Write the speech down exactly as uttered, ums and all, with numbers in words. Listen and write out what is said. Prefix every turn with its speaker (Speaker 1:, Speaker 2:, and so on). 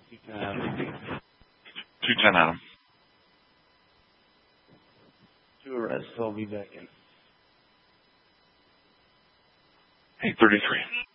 Speaker 1: two ten Adam.
Speaker 2: two ten Adam.
Speaker 1: Two arrests, I'll be back in.
Speaker 2: Hey, thirty-three.